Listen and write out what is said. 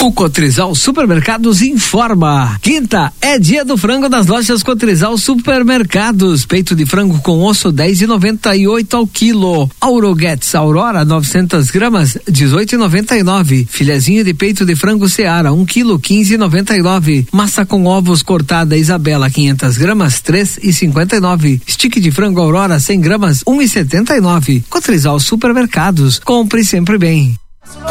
O Cotrizal Supermercados informa. Quinta é dia do frango das lojas Cotrizal Supermercados. Peito de frango com osso 10,98 ao quilo. Auroguetes Aurora 900 gramas 18,99. Filezinho de peito de frango Seara 1 quilo 15,99. Massa com ovos cortada Isabela 500 gramas 3,59. Stick de frango Aurora 100 gramas 1,79. Cotrizal Supermercados. Compre sempre bem.